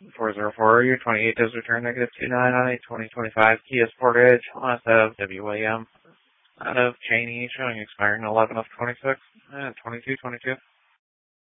404, your 28 does return negative 29 on a 2025 Kia Sportage on of WAM out of Cheney showing expiring 11 of 26 and 2222.